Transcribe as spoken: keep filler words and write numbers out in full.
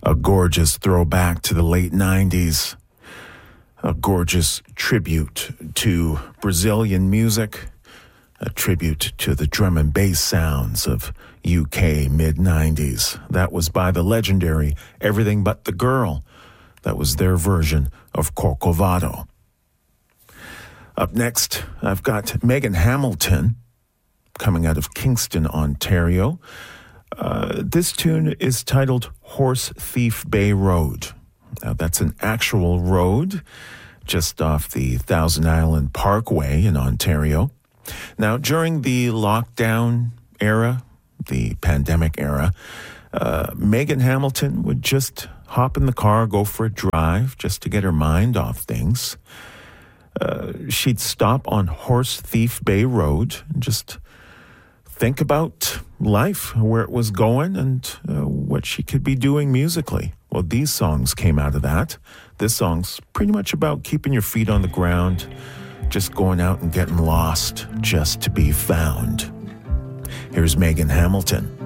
A gorgeous throwback to the late nineties. A gorgeous tribute to Brazilian music. A tribute to the drum and bass sounds of U K mid-nineties. That was by the legendary Everything But the Girl. That was their version of Corcovado. Up next, I've got Megan Hamilton coming out of Kingston, Ontario. Uh, this tune is titled Horse Thief Bay Road. Now, that's an actual road just off the Thousand Island Parkway in Ontario. Now, during the lockdown era, the pandemic era, uh, Megan Hamilton would just hop in the car, go for a drive just to get her mind off things. Uh, she'd stop on Horse Thief Bay Road and just think about life, where it was going, and uh, what she could be doing musically. Well, these songs came out of that. This song's pretty much about keeping your feet on the ground, just going out and getting lost just to be found. Here's Megan Hamilton.